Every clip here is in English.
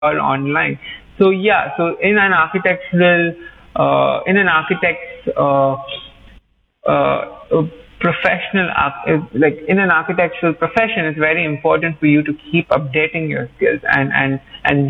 all online. So yeah, so in an architect's like in an architectural profession, it's very important for you to keep updating your skills, and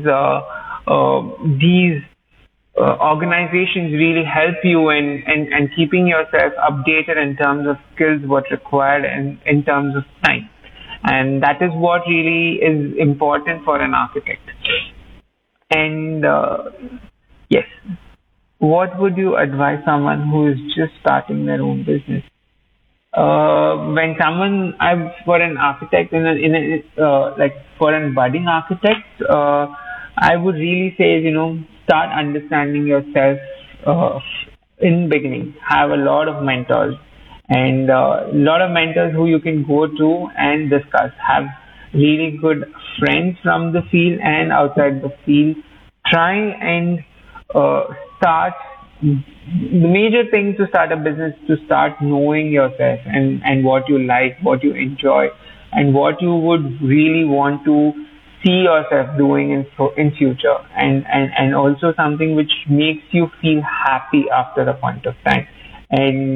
these organizations really help you in keeping yourself updated in terms of skills, what's required, and in terms of time. And that is what really is important for an architect. And yes, what would you advise someone who is just starting their own business? When someone, for an architect, like for a budding architect, I would really say, start understanding yourself in beginning. Have a lot of mentors, and a lot of mentors who you can go to and discuss. Have really good friends from the field and outside the field. Try and start. The major thing to start a business, to start knowing yourself and what you like, what you enjoy, and what you would really want to see yourself doing in future, and also something which makes you feel happy after a point of time. And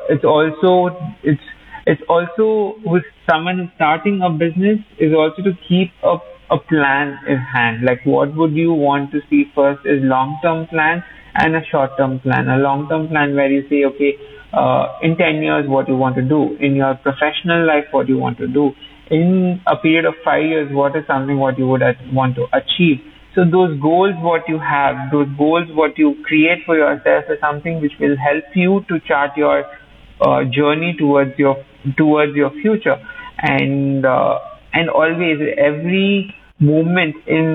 it's also with someone starting a business is also to keep a plan in hand. Like, what would you want to see? First is long-term plan and a short-term plan. A long-term plan where you say, okay, in 10 years, what you want to do. In your professional life, what you want to do. In a period of 5 years, what is something what you would want to achieve. So those goals what you have, those goals what you create for yourself is something which will help you to chart your journey towards your future. And always, every movement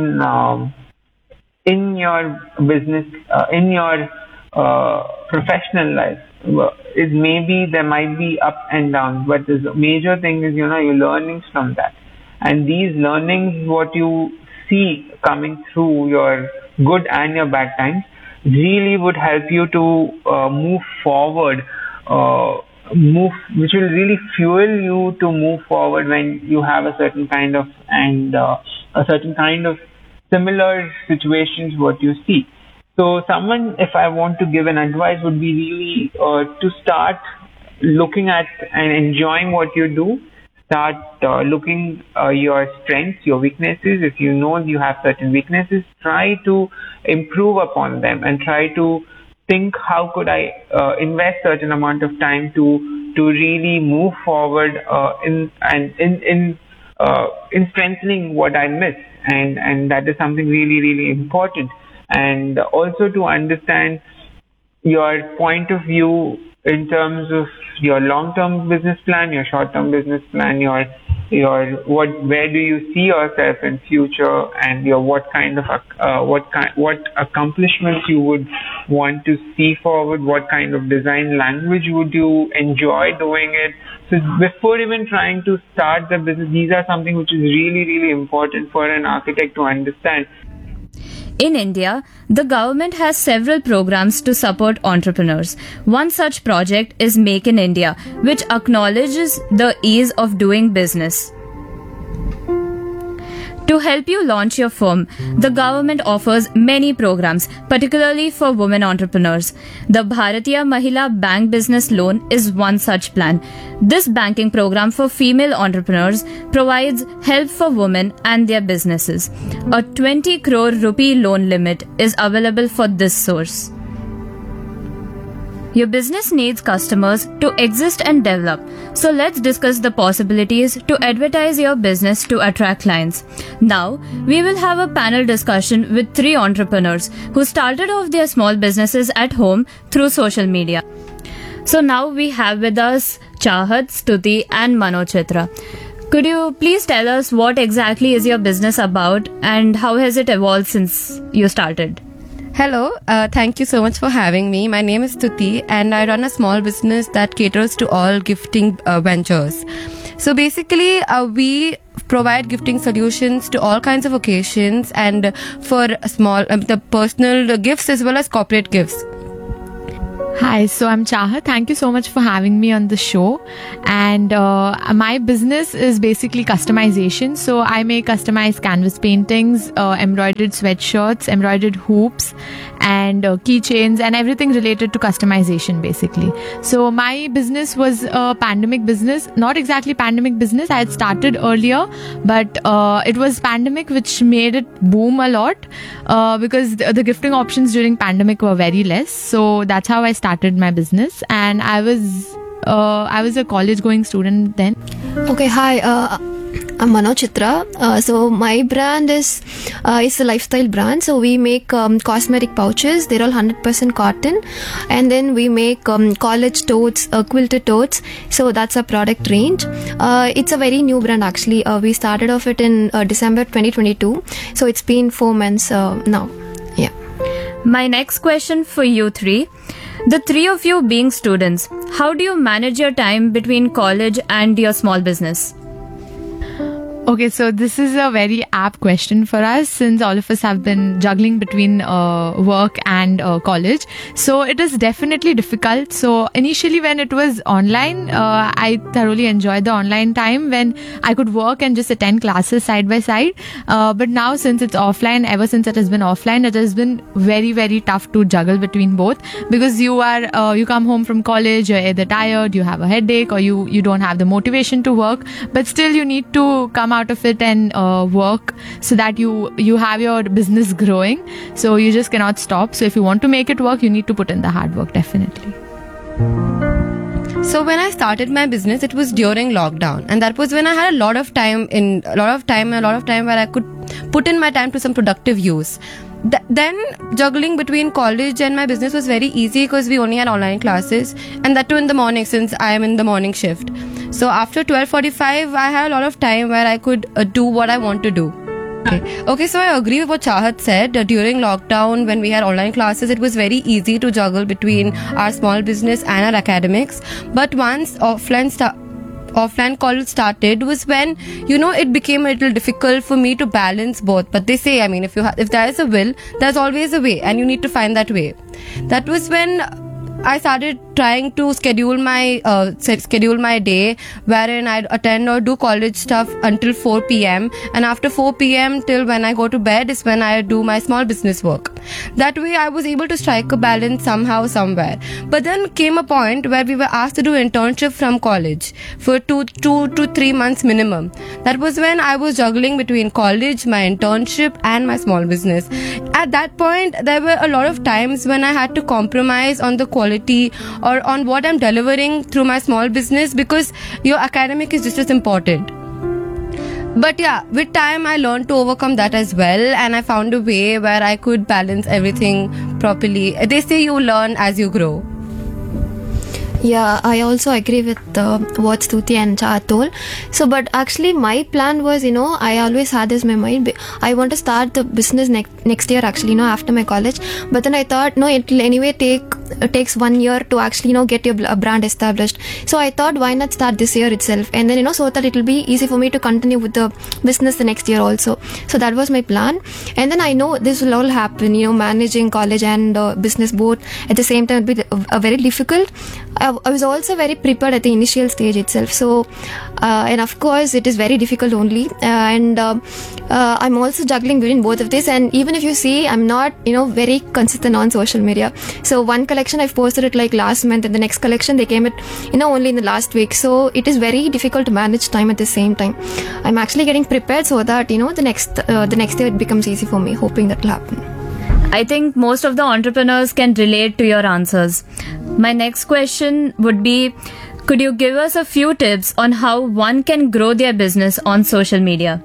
in your business, in your professional life, it maybe there might be up and down, but the major thing is, your learnings from that. And these learnings, what you see coming through your good and your bad times, really would help you to move forward, which will really fuel you to move forward when you have a certain kind of similar situations what you see. So someone, if I want to give an advice, would be really to start looking at and enjoying what you do. Start looking your strengths, your weaknesses. If you know you have certain weaknesses, try to improve upon them and try to think, how could I invest certain amount of time to really move forward in strengthening what I miss, and that is something really, really important. And also to understand your point of view in terms of your long-term business plan, your short-term business plan, where do you see yourself in future, and what accomplishments you would want to see forward, what kind of design language would you enjoy doing it. So before even trying to start the business, these are something which is really, really important for an architect to understand. In India, the government has several programs to support entrepreneurs. One such project is Make in India, which acknowledges the ease of doing business. To help you launch your firm, the government offers many programs, particularly for women entrepreneurs. The Bharatiya Mahila Bank Business Loan is one such plan. This banking program for female entrepreneurs provides help for women and their businesses. A 20 crore rupee loan limit is available for this source. Your business needs customers to exist and develop. So let's discuss the possibilities to advertise your business to attract clients. Now, we will have a panel discussion with 3 entrepreneurs who started off their small businesses at home through social media. So now we have with us Chahat, Stuti and Manoj Chitra. Could you please tell us what exactly is your business about and how has it evolved since you started? Hello, thank you so much for having me. My name is Stuti and I run a small business that caters to all gifting ventures. So basically, we provide gifting solutions to all kinds of occasions and for small, the personal gifts as well as corporate gifts. Hi, so I'm Chaha. Thank you so much for having me on the show. And my business is basically customization. So I make customized canvas paintings, embroidered sweatshirts, embroidered hoops, and keychains, and everything related to customization basically. So my business was a pandemic business. Not exactly pandemic business. I had started earlier, but it was pandemic which made it boom a lot because the gifting options during pandemic were very less. So that's how I started my business, and I was a college going student then. Okay, hi. I'm Mano Chitra. So my brand is a lifestyle brand. So we make cosmetic pouches. They're all 100% cotton, and then we make college totes, quilted totes. So that's our product range. It's a very new brand actually. We started off it in December 2022. So it's been 4 months now. Yeah. My next question for you three. The three of you being students, how do you manage your time between college and your small business? Okay, so this is a very apt question for us since all of us have been juggling between work and college. So it is definitely difficult. So initially when it was online, I thoroughly enjoyed the online time when I could work and just attend classes side by side. But now since it's offline, ever since it has been offline, it has been very, very tough to juggle between both because you come home from college, you're either tired, you have a headache, or you don't have the motivation to work, but still you need to come out of it and work so that you have your business growing. So you just cannot stop. So if you want to make it work, you need to put in the hard work, definitely. So when I started my business, it was during lockdown, and that was when I had a lot of time where I could put in my time to some productive use. Then juggling between college and my business was very easy because we only had online classes, and that too in the morning since I am in the morning shift. So after 12:45, I had a lot of time where I could do what I want to do. Okay, so I agree with what Chahat said. During lockdown, when we had online classes, it was very easy to juggle between our small business and our academics. But once offline college started was when it became a little difficult for me to balance both. But they say, I mean, if there is a will, there's always a way, and you need to find that way. That was when I started trying to schedule my day wherein I'd attend or do college stuff until 4 p.m. and after 4 p.m. till when I go to bed is when I do my small business work. That way I was able to strike a balance somehow, somewhere. But then came a point where we were asked to do internship from college for 2 to 3 months minimum. That was when I was juggling between college, my internship and my small business. At that point, there were a lot of times when I had to compromise on the quality or on what I'm delivering through my small business because your academic is just as important. But yeah, with time I learned to overcome that as well, and I found a way where I could balance everything properly. They say you learn as you grow. Yeah, I also agree with what Stuti and Chahat told. So, but actually my plan was, I always had this in my mind. I want to start the business next year actually, after my college. But then I thought, no, it will anyway takes 1 year to actually, get your brand established. So I thought, why not start this year itself? And then, so that it will be easy for me to continue with the business the next year also. So that was my plan. And then I know this will all happen, managing college and business both at the same time will be very difficult. I was also very prepared at the initial stage itself. So, and of course, it is very difficult only. And I'm also juggling between both of this. And even if you see, I'm not, very consistent on social media. So one collection I've posted it like last month, and the next collection they came only in the last week. So it is very difficult to manage time at the same time. I'm actually getting prepared so that, the next year it becomes easy for me, hoping that will happen. I think most of the entrepreneurs can relate to your answers. My next question would be, could you give us a few tips on how one can grow their business on social media?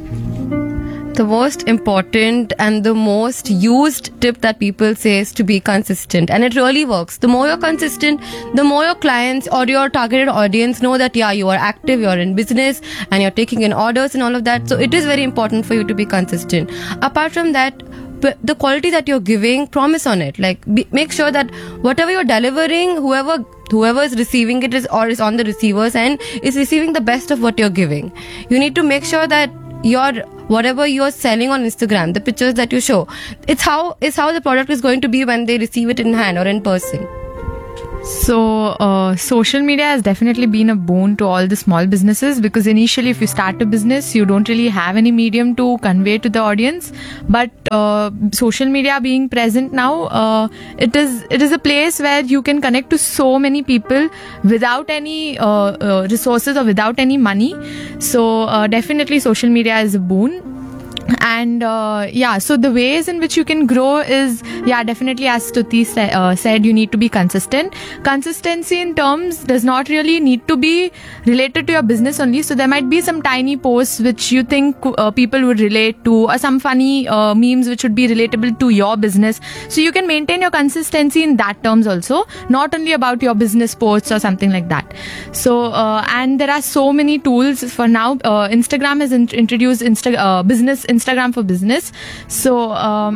The most important and the most used tip that people say is to be consistent, and it really works. The more you're consistent, the more your clients or your targeted audience know that you are active, you're in business and you're taking in orders and all of that. So it is very important for you to be consistent. Apart from that, the quality that you're giving, promise on it. Make sure that whatever you're delivering, whoever is receiving it is on the receiver's end is receiving the best of what you're giving. You need to make sure that whatever you're selling on Instagram, the pictures that you show, it's how the product is going to be when they receive it in hand or in person. So, social media has definitely been a boon to all the small businesses, because initially, if you start a business, you don't really have any medium to convey to the audience. But social media being present now, it is a place where you can connect to so many people without any resources or without any money. So, definitely, social media is a boon. And so the ways in which you can grow is, definitely, as Stuti said, you need to be consistent. Consistency in terms does not really need to be related to your business only. So there might be some tiny posts which you think people would relate to, or some funny memes which would be relatable to your business. So you can maintain your consistency in that terms also, not only about your business posts or something like that. So and there are so many tools for now. Instagram has introduced Instagram for business. So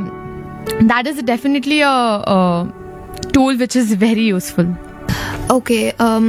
that is definitely a tool which is very useful. Okay,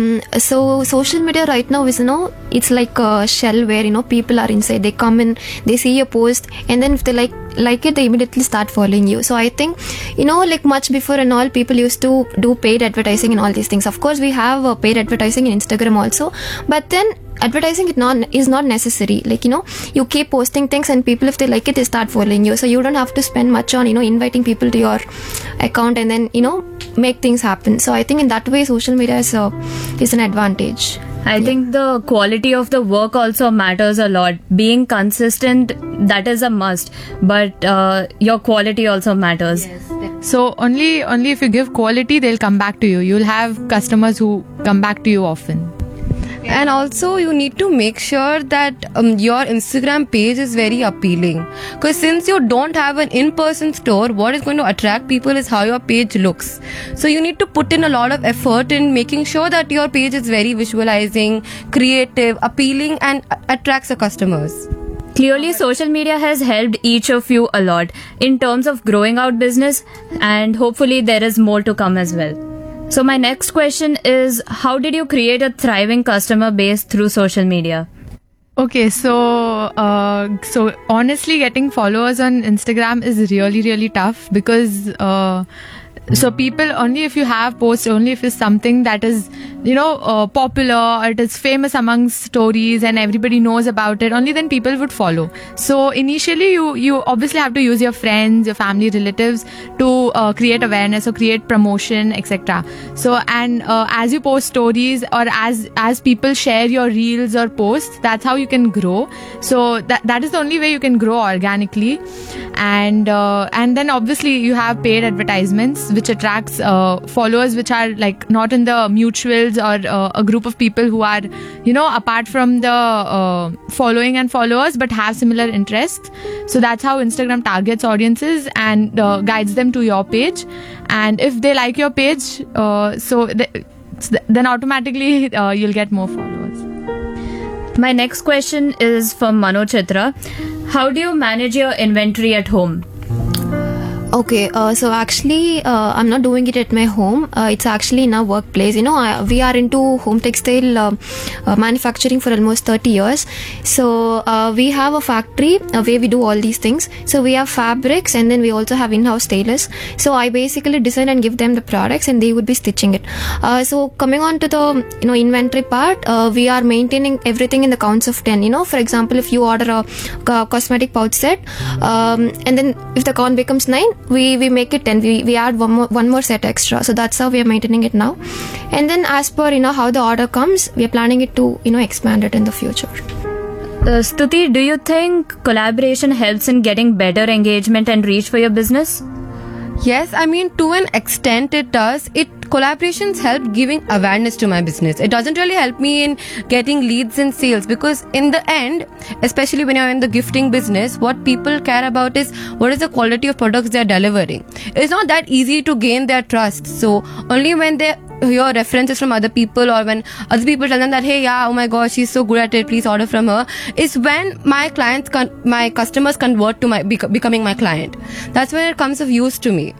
so social media right now is, it's like a shell where, people are inside. They come in, they see your post, and then if they like it, they immediately start following you. So I think, like much before and all, people used to do paid advertising and all these things. Of course, we have paid advertising in Instagram also, but then advertising is not necessary. Like, you keep posting things, and people, if they like it, they start following you. So you don't have to spend much on, inviting people to your account and then, make things happen. So I think in that way, social media is an advantage. I think the quality of the work also matters a lot. Being consistent, that is a must, but your quality also matters. Yes. So only if you give quality, they'll come back to you. You'll have customers who come back to you often. And also, you need to make sure that your Instagram page is very appealing. Because since you don't have an in-person store, what is going to attract people is how your page looks. So you need to put in a lot of effort in making sure that your page is very visualizing, creative, appealing, and attracts the customers. Clearly, social media has helped each of you a lot in terms of growing out business, and hopefully there is more to come as well. So my next question is, how did you create a thriving customer base through social media? Okay, so honestly, getting followers on Instagram is really, really tough, because so people, only if you have posts, only if it's something that is, popular, or it is famous amongst stories and everybody knows about it, only then people would follow. So initially you obviously have to use your friends, your family, relatives to create awareness or create promotion, etc. So and as you post stories, or as people share your reels or posts, that's how you can grow. So that is the only way you can grow organically. And then obviously you have paid advertisements which attracts followers which are like not in the mutuals, or a group of people who are apart from the following and followers but have similar interests. So that's how Instagram targets audiences and guides them to your page. And if they like your page, then automatically you'll get more followers. My next question is from Mano Chitra. How do you manage your inventory at home? Okay, so actually, I'm not doing it at my home. It's actually in our workplace. We are into home textile manufacturing for almost 30 years. So we have a factory where we do all these things. So we have fabrics, and then we also have in-house tailors. So I basically design and give them the products, and they would be stitching it. So coming on to the inventory part, we are maintaining everything in the counts of 10. For example, if you order a cosmetic pouch set, and then if the count becomes 9, we make it 10. We add one more set extra. So that's how we are maintaining it now. And then as per how the order comes, we are planning it to expand it in the future. Stuti, do you think collaboration helps in getting better engagement and reach for your business? Yes, I mean, to an extent it does. Collaborations help giving awareness to my business. It doesn't really help me in getting leads and sales, because in the end, especially when you're in the gifting business, what people care about is what is the quality of products they're delivering. It's not that easy to gain their trust. So only when they hear references from other people, or when other people tell them that, hey, yeah, oh my gosh, she's so good at it, please order from her, is when my customers convert to becoming my client. That's when it comes of use to me.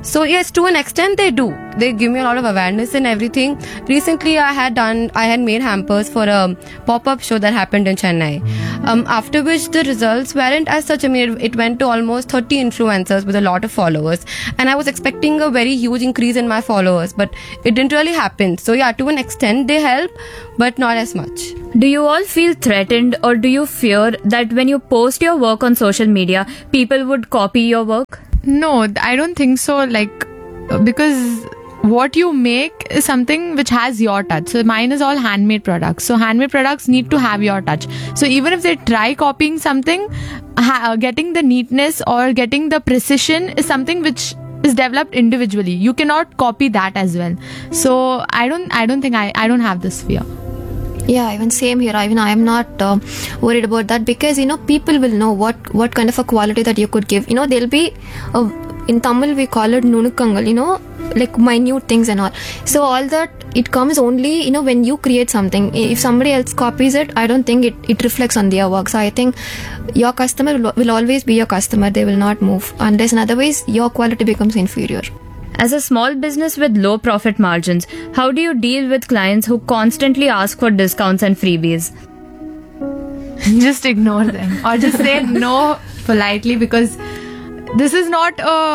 So yes, to an extent they do. They give me a lot of awareness and everything. Recently I had made hampers for a pop-up show that happened in Chennai. After which the results weren't as such. I mean, it went to almost 30 influencers with a lot of followers. And I was expecting a very huge increase in my followers, but it didn't really happen. So yeah, to an extent they help, but not as much. Do you all feel threatened, or do you fear that when you post your work on social media, people would copy your work? No, I don't think so. Like, because what you make is something which has your touch. So mine is all handmade products. So handmade products need to have your touch. So even if they try copying something, getting the neatness or getting the precision is something which is developed individually. You cannot copy that as well. So I don't think I don't have this fear. Yeah, even same here. Even I am not worried about that, because people will know what kind of a quality that you could give. There'll be in Tamil we call it nunukangal, like minute things and all. So all that, it comes only when you create something. If somebody else copies it, I don't think it reflects on their work. So I think your customer will always be your customer. They will not move unless and otherwise your quality becomes inferior. As a small business with low profit margins, how do you deal with clients who constantly ask for discounts and freebies? Just ignore them or just say no politely, because this is not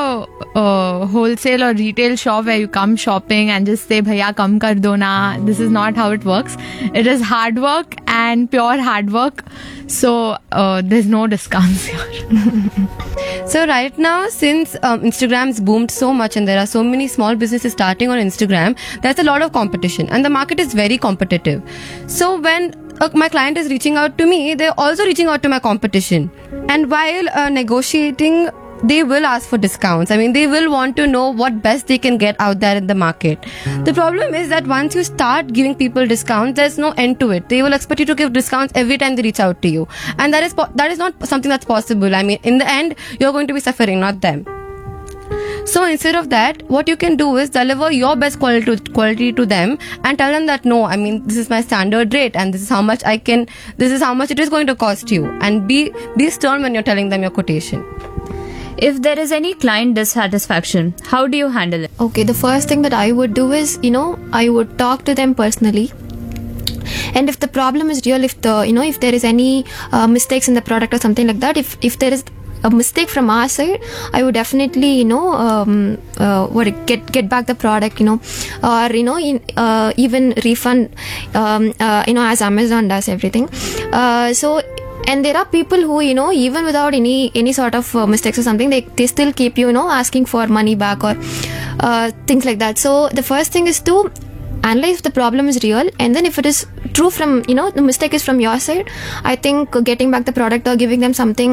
a wholesale or retail shop where you come shopping and just say bhaiya kam kar do na. This is not how it works. It is hard work and pure hard work. So there's no discounts here. So right now, since Instagram's boomed so much and there are so many small businesses starting on Instagram, there's a lot of competition and the market is very competitive. So when my client is reaching out to me, they're also reaching out to my competition. And while negotiating, they will ask for discounts. I mean, they will want to know what best they can get out there in the market. The problem is that once you start giving people discounts, there's no end to it. They will expect you to give discounts every time they reach out to you. And that is not something that's possible. I mean, in the end, you're going to be suffering, not them. So instead of that, what you can do is deliver your best quality to them and tell them that no, I mean, this is my standard rate and this is how much it is going to cost you. And be stern when you're telling them your quotation. If there is any client dissatisfaction, how do you handle it? Okay, the first thing that I would do is, I would talk to them personally. And if the problem is real, if there is any mistakes in the product or something like that, if there is a mistake from our side, I would definitely, get back the product, or, even refund, as Amazon does everything. And there are people who, even without any sort of mistakes or something, they still keep asking for money back or things like that. So the first thing is to analyze if the problem is real, and then if it is true from the mistake is from your side, I think getting back the product or giving them something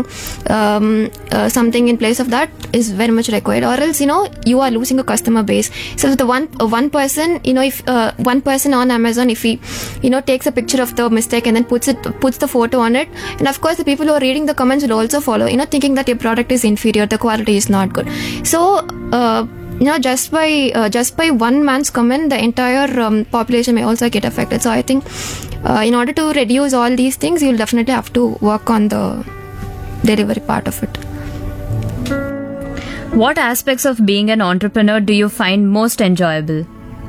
in place of that is very much required, or else you are losing a customer base. So the one person, if one person on Amazon, if he takes a picture of the mistake and then puts the photo on it, and of course the people who are reading the comments will also follow, thinking that your product is inferior, the quality is not good. So just by one man's comment, the entire population may also get affected. So I think in order to reduce all these things, you'll definitely have to work on the delivery part of it. What aspects of being an entrepreneur do you find most enjoyable?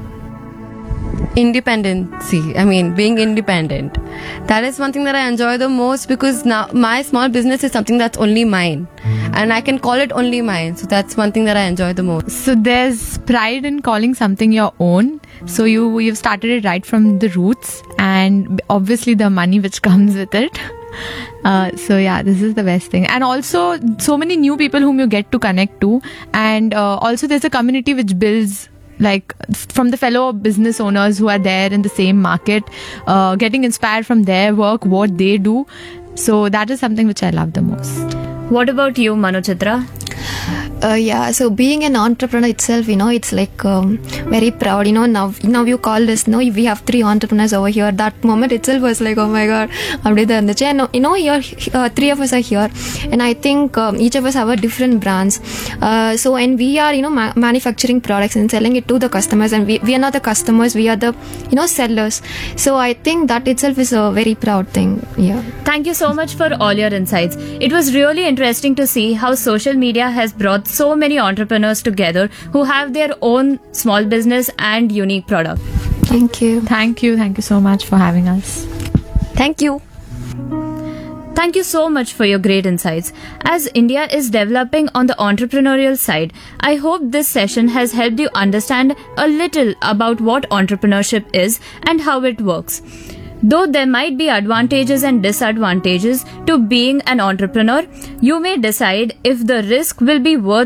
Independency. I mean, being independent. That is one thing that I enjoy the most, because now my small business is something that's only mine. And I can call it only mine. So that's one thing that I enjoy the most. So there's pride in calling something your own. So you've started it right from the roots, and obviously the money which comes with it. So yeah, this is the best thing. And also so many new people whom you get to connect to. And also there's a community which builds, like, from the fellow business owners who are there in the same market, getting inspired from their work, what they do. So that is something which I love the most. What about you, Manuchitra? So being an entrepreneur itself, it's like very proud. Now you call this. We have 3 entrepreneurs over here. That moment itself was like, oh my god, here 3 of us are here, and I think each of us have a different brands. So and we are manufacturing products and selling it to the customers, and we are not the customers, we are the sellers. So I think that itself is a very proud thing. Yeah. Thank you so much for all your insights. It was really interesting to see how social media has brought so many entrepreneurs together who have their own small business and unique product. Thank you. Thank you. Thank you so much for having us. Thank you. Thank you so much for your great insights. As India is developing on the entrepreneurial side, I hope this session has helped you understand a little about what entrepreneurship is and how it works. Though there might be advantages and disadvantages to being an entrepreneur, you may decide if the risk will be worth